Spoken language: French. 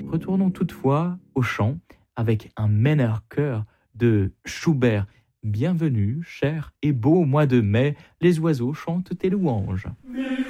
Retournons toutefois au chant avec un Männerchor de Schubert. Bienvenue, cher et beau mois de mai, les oiseaux chantent tes louanges.